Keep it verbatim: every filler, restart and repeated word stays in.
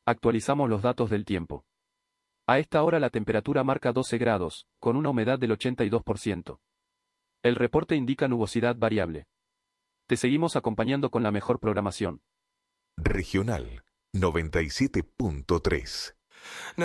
Actualizamos los datos del tiempo. A esta hora la temperatura marca doce grados, con una humedad del ochenta y dos por ciento. El reporte indica nubosidad variable. Te seguimos acompañando con la mejor programación. Regional noventa y siete punto tres.